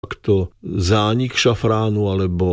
to zánik šafránu alebo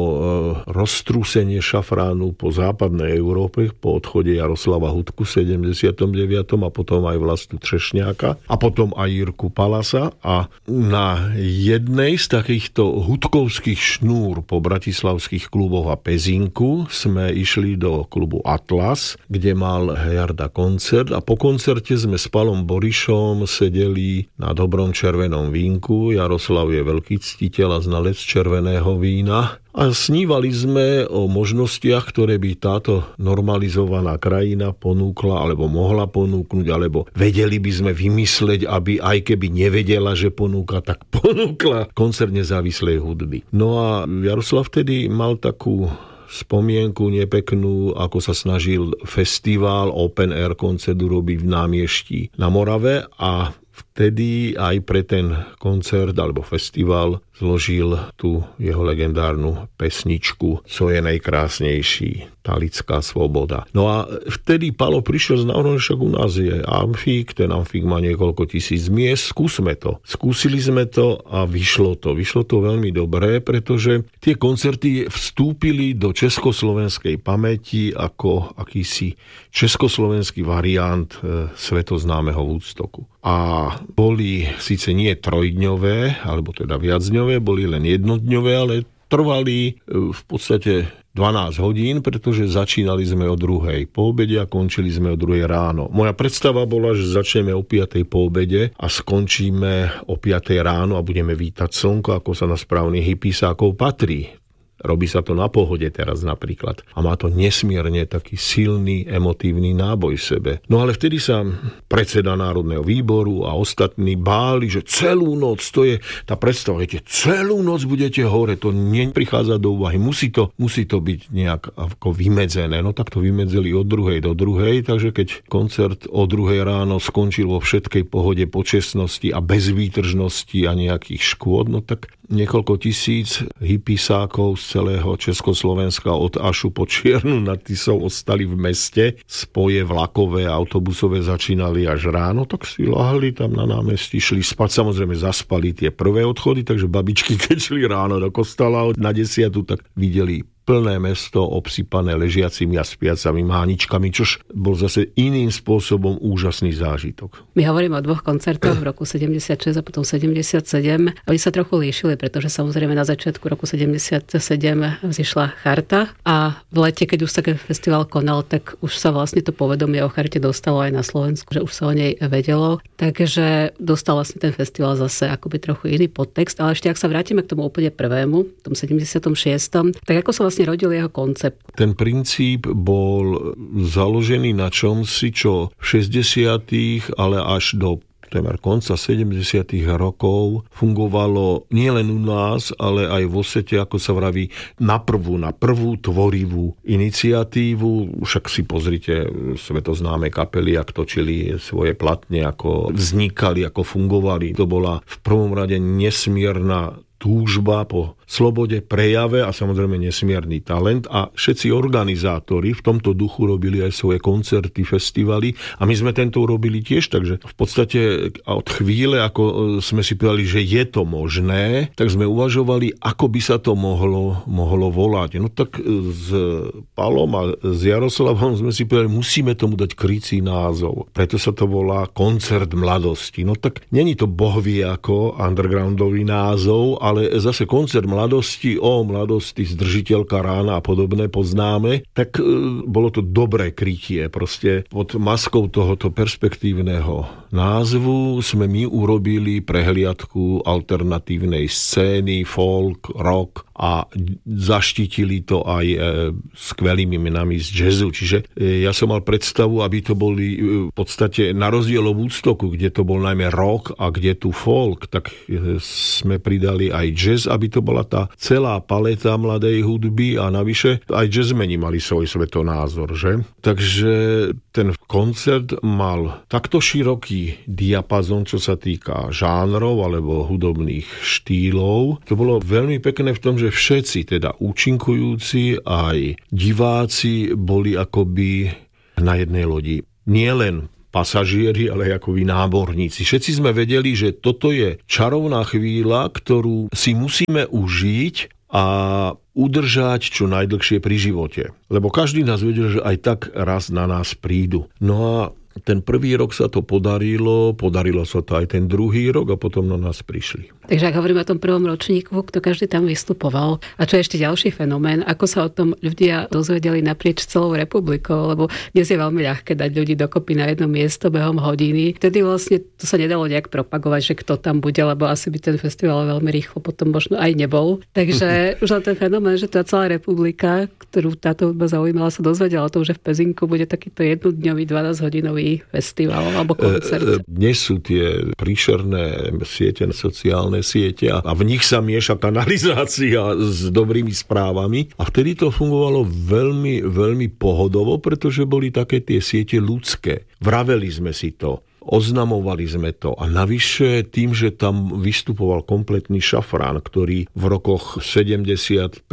roztrúsenie šafránu po západnej Európe po odchode Jaroslava Hudku v 79. a potom aj Vlastu Třešňáka a potom aj Jirku Palasa. A na jednej z takýchto hudkovských šnúr po bratislavských kluboch a Pezinku sme išli do klubu Atlas, kde mal Jarda koncert a po koncerte sme s Palom Borišom sedeli na dobrom červenom vínku. Jaroslav je veľký ctiteľ a znalec červeného vína. A snívali sme o možnostiach, ktoré by táto normalizovaná krajina ponúkla, alebo mohla ponúknuť, alebo vedeli by sme vymysleť, aby aj keby nevedela, že ponúka, tak ponúkla koncert nezávislej hudby. No a Jaroslav vtedy mal takú spomienku nepeknú, ako sa snažil festival Open Air koncert urobiť v Námiešti na Morave a vtedy aj pre ten koncert alebo festival zložil tú jeho legendárnu pesničku Co je najkrásnejší, tá lidská svoboda. No a vtedy Palo prišiel s návrhom, však u nás je amfík, ten amfík má niekoľko tisíc miest, skúsme to. Skúsili sme to a vyšlo to. Vyšlo to veľmi dobre, pretože tie koncerty vstúpili do československej pamäti ako akýsi československý variant svetoznámeho Woodstocku. A boli síce nie trojdňové, alebo teda viacdňové, boli len jednodňové, ale trvali v podstate 12 hodín, pretože začínali sme o 2:00 po obede a končili sme o 2:00 ráno. Moja predstava bola, že začneme o 5:00 po obede a skončíme o 5:00 ráno a budeme vítať slnko, ako sa na správnych hippisákov patrí. Robí sa to na Pohode teraz napríklad. A má to nesmierne taký silný, emotívny náboj v sebe. No ale vtedy sa predseda Národného výboru a ostatní báli, že celú noc, to je tá predstava, viete, celú noc budete hore, to neprichádza do úvahy, musí to byť nejak ako vymedzené. No tak to vymedzili od 2:00 do 2:00, takže keď koncert o 2:00 ráno skončil vo všetkej pohode, počestnosti a bez výtržnosti a nejakých škôd, no tak niekoľko tisíc hippisákov z celého Československa od Ašu po Čiernu nad Tisou ostali v meste. Spoje vlakové a autobusové začínali až ráno, tak si lahli tam na námestí, šli spať, samozrejme zaspali tie prvé odchody, takže babičky, keď šli ráno do kostola na 10:00, tak videli plné mesto obsypané ležiacimi a spiacami máničkami, čož bol zase iným spôsobom úžasný zážitok. My hovoríme o dvoch koncertoch v roku 76 a potom 77. Oni sa trochu líšili, pretože samozrejme na začiatku roku 77 vzýšla charta a v lete, keď už sa festival konal, tak už sa vlastne to povedomie o charte dostalo aj na Slovensku, že už sa o nej vedelo. Takže dostal vlastne ten festival zase akoby trochu iný podtext. Ale ešte ak sa vrátime k tomu úplne prvému, tom 76., tak ako sa vlastne rodil jeho koncept? Ten princíp bol založený na čomsi, čo v 60., ale až do témer konca 70. rokov fungovalo nielen u nás, ale aj vo svete, ako sa vraví, na prvú tvorivú iniciatívu. Však si pozrite svetoznáme kapely, ak točili svoje platne, ako vznikali, ako fungovali. To bola v prvom rade nesmierna túžba po slobode, prejave a samozrejme nesmierny talent a všetci organizátori v tomto duchu robili aj svoje koncerty, festivaly a my sme tento urobili tiež, takže v podstate od chvíle, ako sme si povedali, že je to možné, tak sme uvažovali, ako by sa to mohlo volať. No tak s Palom a s Jaroslavom sme si povedali, musíme tomu dať krycí názov. Preto sa to volá Koncert mladosti. No tak není to bohvie ako undergroundový názov, ale zase koncert mladosti, o mladosti, zdržiteľka rána a podobné poznáme, tak bolo to dobré krytie. Proste pod maskou tohoto perspektívneho názvu sme my urobili prehliadku alternatívnej scény, folk, rock a zaštítili to aj skvelými menami z jazzu. Čiže ja som mal predstavu, aby to boli v podstate na rozdiel od Woodstocku, kde to bol najmä rock a kde tu folk, tak sme pridali aj jazz, aby to bola tá celá paleta mladej hudby a navyše aj jazzmeni mali svoj svetonázor, že? Takže ten koncert mal takto široký diapazon, čo sa týka žánrov alebo hudobných štýlov. To bolo veľmi pekné v tom, že všetci, teda účinkujúci aj diváci boli akoby na jednej lodi. Nie len pasažieri, ale aj ako vy námorníci. Všetci sme vedeli, že toto je čarovná chvíľa, ktorú si musíme užiť a udržať čo najdlhšie pri živote. Lebo každý nás vedel, že aj tak raz na nás prídu. No a ten prvý rok sa to podarilo sa to aj ten druhý rok a potom na nás prišli. Takže ak hovoríme o tom prvom ročníku, kto každý tam vystupoval. A čo je ešte ďalší fenomén, ako sa o tom ľudia dozvedeli naprieč celou republikou, lebo dnes je veľmi ľahké dať ľudí dokopy na jedno miesto behom hodiny. Vtedy vlastne to sa nedalo nejak propagovať, že kto tam bude, lebo asi by ten festival veľmi rýchlo potom možno aj nebol. Takže už len ten fenomén, že tá celá republika, ktorú táto hudba zaujímala, sa dozvedela o tom, že v Pezinku bude takýto jednodňový 12-hodinový festival alebo koncert. Dnes sú tie príšerné siete, sociálne siete a v nich sa mieša kanalizácia s dobrými správami a vtedy to fungovalo veľmi, veľmi pohodovo, pretože boli také tie siete ľudské. Vraveli sme si to. Oznamovali sme to a navyše tým, že tam vystupoval kompletný šafrán, ktorý v rokoch 75,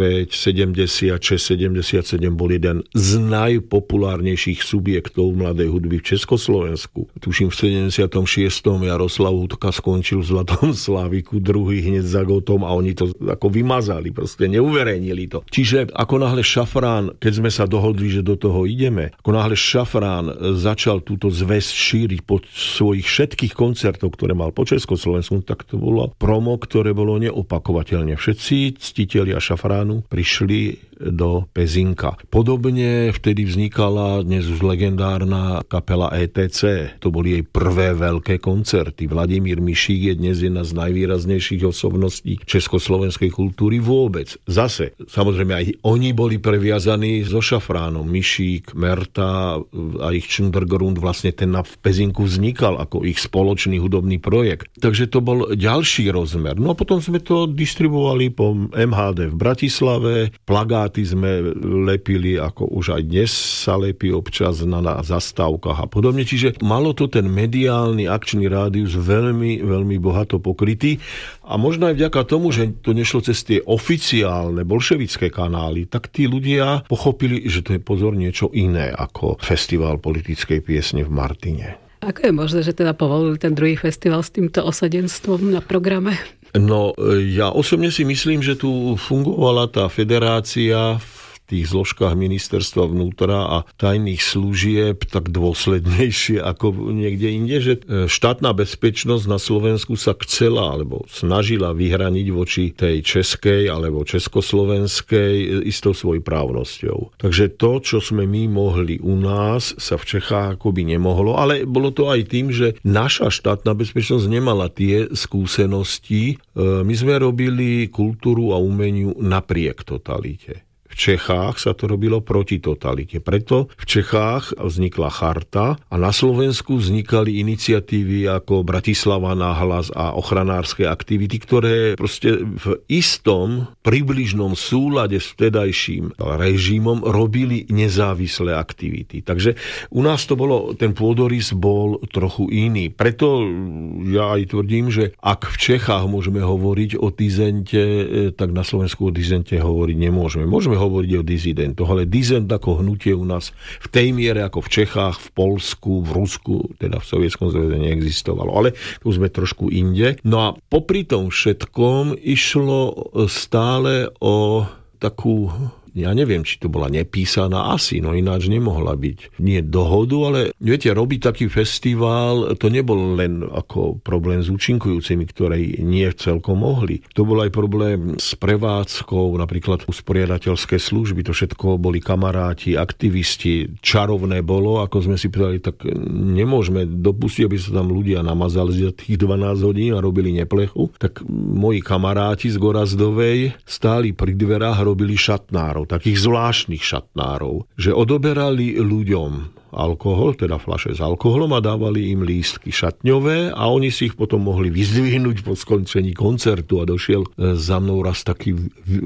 76, 77 bol jeden z najpopulárnejších subjektov mladej hudby v Československu. Tuším v 76. Jaroslav Hudka skončil v Zlatom Sláviku, druhý hneď za Gotom a oni to ako vymazali, proste neuverejnili to. Čiže ako náhle šafrán, keď sme sa dohodli, že do toho ideme, ako náhle šafrán začal túto zväzť šíriť po svojich všetkých koncertov, ktoré mal po Československu, tak to bolo promo, ktoré bolo neopakovateľne. Všetci ctitelia šafránu prišli do Pezinka. Podobne vtedy vznikala dnes už legendárna kapela ETC. To boli jej prvé veľké koncerty. Vladimír Mišík je dnes jedna z najvýraznejších osobností československej kultúry vôbec. Zase, samozrejme aj oni boli previazaní so šafránom. Mišík, Merta a ich Čundergrund, vlastne ten v Pezinku vznikal ako ich spoločný hudobný projekt. Takže to bol ďalší rozmer. No a potom sme to distribuovali po MHD v Bratislave, plagáty sme lepili, ako už aj dnes sa lepí občas na zastávkach a podobne. Čiže malo to ten mediálny akčný rádius veľmi, veľmi bohato pokrytý a možno aj vďaka tomu, že to nešlo cez tie oficiálne bolševické kanály, tak tí ľudia pochopili, že to je pozor niečo iné ako festival politickej piesne v Martine. Ako je možné, že teda povolili ten druhý festival s týmto osadenstvom na programe? No, ja osobne si myslím, že tu fungovala tá federácia v tých zložkách ministerstva vnútra a tajných služieb tak dôslednejšie ako niekde inde, že štátna bezpečnosť na Slovensku sa chcela alebo snažila vyhraniť voči tej českej alebo československej istou svojprávnosťou. Takže to, čo sme my mohli u nás, sa v Čechách akoby nemohlo, ale bolo to aj tým, že naša štátna bezpečnosť nemala tie skúsenosti. My sme robili kultúru a umeniu napriek totalite. V Čechách sa to robilo proti totalite. Preto v Čechách vznikla charta a na Slovensku vznikali iniciatívy ako Bratislava na hlas a ochranárske aktivity, ktoré proste v istom približnom súlade s vtedajším režimom robili nezávislé aktivity. Takže u nás to bolo, ten pôdorys bol trochu iný. Preto ja aj tvrdím, že ak v Čechách môžeme hovoriť o dizente, tak na Slovensku o dizente hovoriť nemôžeme. Môžeme hovoriť o dizidentoch, ale dizent ako hnutie u nás v tej miere ako v Čechách, v Poľsku, v Rusku, teda v Sovietskom zväze neexistovalo. Ale tu sme trošku inde. No a popri tom všetkom išlo stále o takú, ja neviem, či to bola nepísaná, asi, no ináč nemohla byť. Nie dohodu, ale viete, robiť taký festival, to nebol len ako problém s účinkujúcimi, ktorí nie celkom mohli. To bol aj problém s prevádzkou, napríklad usporiadateľské služby, to všetko boli kamaráti, aktivisti, čarovné bolo, ako sme si povedali, tak nemôžeme dopustiť, aby sa tam ľudia namazali za tých 12 hodín a robili neplechu. Tak moji kamaráti z Gorazdovej stáli pri dverách a robili šatnárov, takých zvláštnych šatnárov, že odoberali ľuďom alkohol, teda fľaše s alkoholom a dávali im lístky šatňové a oni si ich potom mohli vyzdvihnúť po skončení koncertu a došiel za mnou raz taký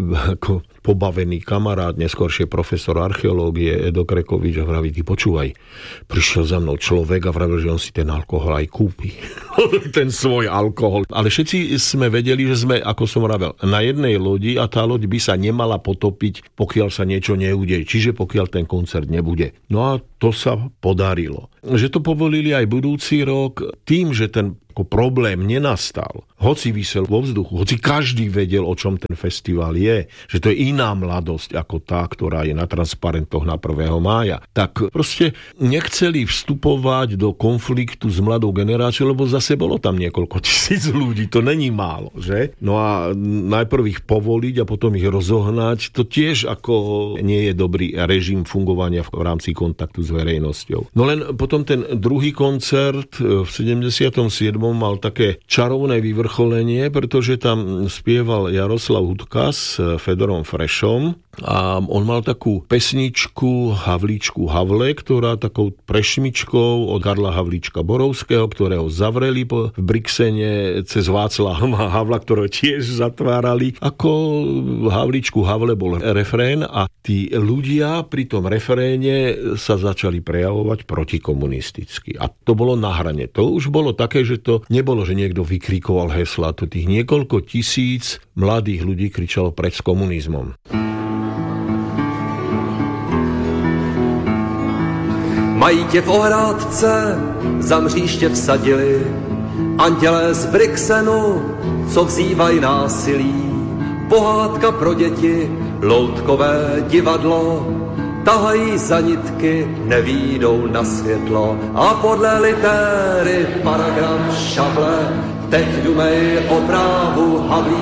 ako pobavený kamarát, neskôršie profesor archeológie Edo Krekovič a vraví, ty počúvaj, prišiel za mnou človek a vravil, že on si ten alkohol aj kúpi. Ten svoj alkohol. Ale všetci sme vedeli, že sme, ako som vravel, na jednej lodi a tá loď by sa nemala potopiť, pokiaľ sa niečo neudeje. Čiže pokiaľ ten koncert nebude. No a to sa sa podarilo. Že to povolili aj budúci rok tým, že ten problém nenastal. Hoci visel vo vzduchu, hoci každý vedel, o čom ten festival je, že to je iná mladosť ako tá, ktorá je na transparentoch na 1. mája, tak proste nechceli vstupovať do konfliktu s mladou generáciou, lebo zase bolo tam niekoľko tisíc ľudí, to není málo, že? No a najprv ich povoliť a potom ich rozohnať, to tiež ako nie je dobrý režim fungovania v rámci kontaktu s verejnosťou. No len potom ten druhý koncert v 77. mal také čarovné vyvrcholenie, pretože tam spieval Jaroslav Hudka s Fedorom Frešom a on mal takú pesničku Havlíčku Havle, ktorá takou prešmičkou od Karla Havlíčka Borovského, ktorého zavreli v Brixene cez Václava Havla, ktorého tiež zatvárali. Ako Havlíčku Havle bol refrén a tí ľudia pri tom refréne sa začali prejavovať protikomunisticky. A to bolo na hrane. To už bolo také, že to nebolo, že niekto vykrikoval hesla. To tých niekoľko tisíc mladých ľudí kričalo preč s komunizmom. Mají tě v ohrádce, za mříště vsadili, andělé z Brixenu, co vzývají násilí. Pohádka pro děti, loutkové divadlo, tahají za nitky, nevídou na světlo. A podle litéry paragraf šavle, teď dumej o právu Havlí.